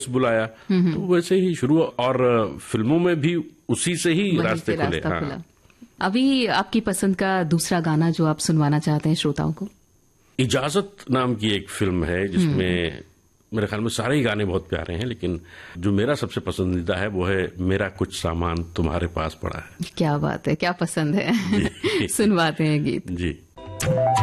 बुलाया, तो वैसे ही शुरू, और फिल्मों में भी उसी से ही रास्ते खुले। हाँ। अभी आपकी पसंद का दूसरा गाना जो आप सुनवाना चाहते हैं श्रोताओं को? इजाजत नाम की एक फिल्म है जिसमें मेरे ख्याल में सारे ही गाने बहुत प्यारे हैं, लेकिन जो मेरा सबसे पसंदीदा है वो है मेरा कुछ सामान तुम्हारे पास पड़ा है। क्या बात है, क्या पसंद है। सुनवाते हैं गीत। जी।